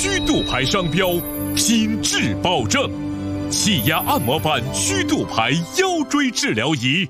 虚度牌商标，品质保证。气压按摩板虚度牌腰椎治疗仪。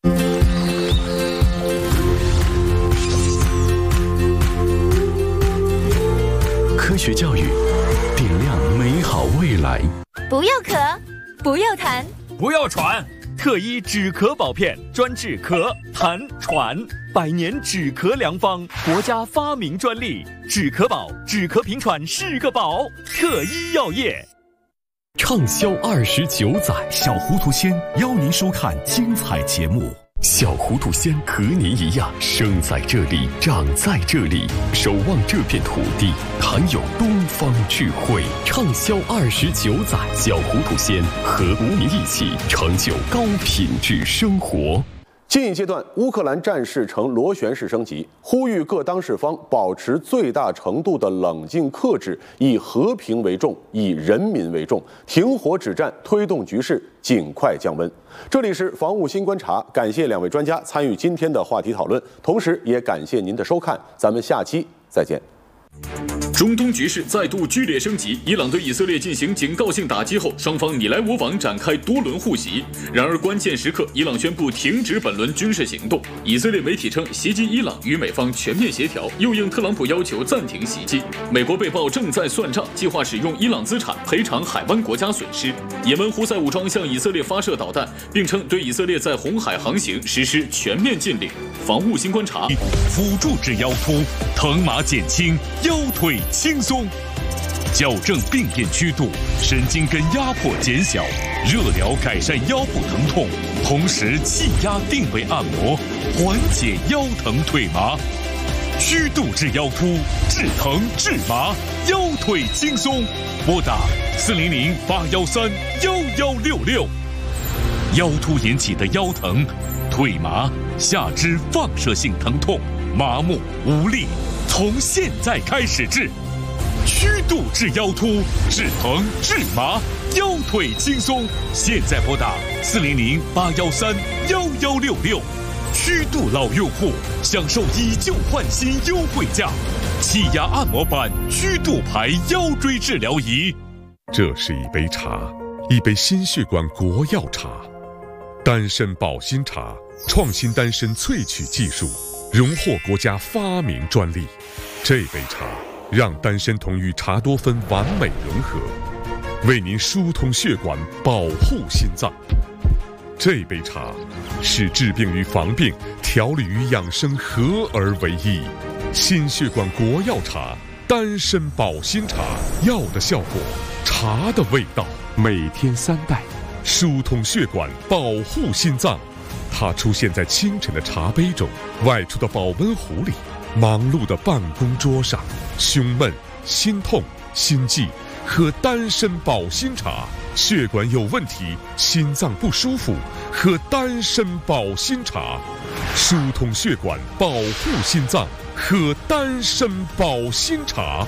科学教育，点亮美好未来。 不要咳，不要痰， 不要喘。特一止咳宝片，专治咳、痰、喘，100年止咳良方，国家发明专利。止咳宝，止咳平喘是个宝。特一药业。 畅销29载，小糊涂仙邀您收看精彩节目。小糊涂仙和您一样，生在这里，长在这里，守望这片土地，含有东方智慧。畅销29载，小糊涂仙和国民一起成就高品质生活。 近一阶段，乌克兰战事呈螺旋式升级，呼吁各当事方保持最大程度的冷静克制，以和平为重，以人民为重，停火止战，推动局势尽快降温。这里是防务新观察，感谢2位专家参与今天的话题讨论，同时也感谢您的收看，咱们下期再见。 中东局势再度剧烈升级，伊朗对以色列进行警告性打击后，双方你来我往展开多轮互袭。然而关键时刻，伊朗宣布停止本轮军事行动。以色列媒体称，袭击伊朗与美方全面协调，又应特朗普要求暂停袭击。美国被曝正在算账，计划使用伊朗资产赔偿海湾国家损失。也门胡塞武装向以色列发射导弹，并称对以色列在红海航行实施全面禁令。防务新观察， 辅助治腰突，疼麻减轻，腰腿轻松，矫正病变曲度，神经根压迫减小，热疗改善腰部疼痛，同时气压定位按摩，缓解腰疼腿麻。虚度治腰突，治疼治麻，腰腿轻松。拨打400-813-1166。腰突引起的腰疼、腿麻、下肢放射性疼痛、麻木无力，从现在开始治。虚度治腰突，治疼治麻，腰腿轻松。现在拨打400-813-1166。虚度老用户享受以旧换新优惠价，气压按摩板虚度牌腰椎治疗仪。 这是一杯茶，一杯心血管国药茶，丹参保心茶，创新丹参萃取技术，荣获国家发明专利。这杯茶让丹参酮与茶多酚完美融合，为您疏通血管，保护心脏。这杯茶使治病与防病、调理与养生合而为一。心血管国药茶，丹参保心茶，药的效果，茶的味道，每天3袋，疏通血管，保护心脏。它出现在清晨的茶杯中，外出的保温壶里，忙碌的办公桌上。胸闷、心痛、心悸，喝丹参保心茶。血管有问题，心脏不舒服，喝丹参保心茶。疏通血管，保护心脏，喝丹参保心茶。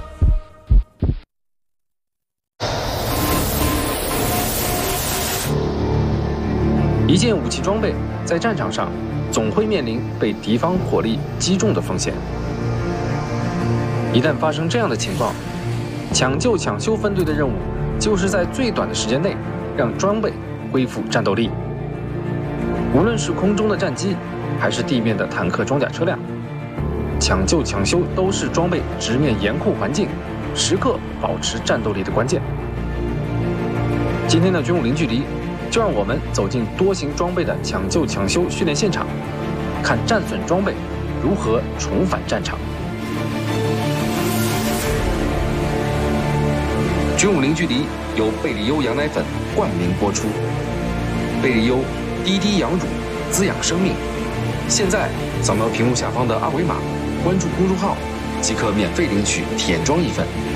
一件武器装备在战场上总会面临被敌方火力击中的风险。一旦发生这样的情况，抢救抢修分队的任务就是在最短的时间内让装备恢复战斗力。无论是空中的战机，还是地面的坦克装甲车辆，抢救抢修都是装备直面严酷环境，时刻保持战斗力的关键。今天的军武零距离，就让我们走进多型装备的抢救抢修训练现场，看战损装备如何重返战场。军武零距离由贝利优羊奶粉冠名播出。贝利优滴滴羊乳，滋养生命。现在扫描屏幕下方的2维码，关注公众号，即可免费领取体验装一份。